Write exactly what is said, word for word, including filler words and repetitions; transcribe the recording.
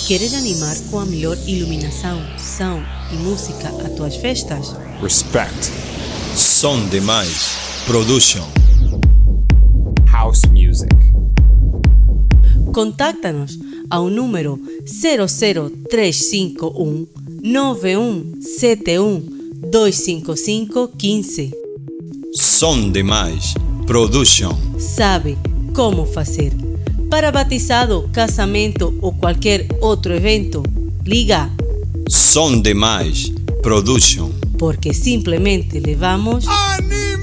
Querer animar com a melhor iluminação, som e música a tuas festas? Respect. Som Demais Production. House Music. Contacta-nos ao número zero zero três cinco um nove um sete um dois cinco cinco um cinco. Som Demais Production. Sabe como fazer. Para batizado, casamento ou qualquer outro evento, liga Som Demais Production. porque simplesmente levamos Anima!